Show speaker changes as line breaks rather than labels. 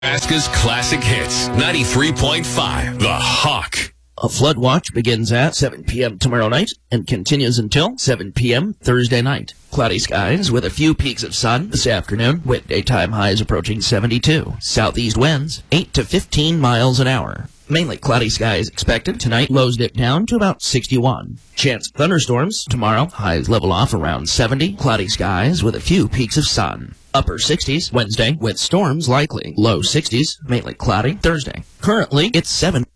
Nebraska's classic hits, 93.5, The Hawk.
A flood watch begins at 7 p.m. tomorrow night and continues until 7 p.m. Thursday night. Cloudy skies with a few peaks of sun this afternoon, with daytime highs approaching 72. Southeast winds 8 to 15 miles an hour. Mainly cloudy skies expected tonight. Lows dip down to about 61. Chance of thunderstorms tomorrow. Highs level off around 70. Cloudy skies with a few peaks of sun. Upper 60s Wednesday with storms likely. Low 60s, mainly cloudy Thursday. Currently, it's 7.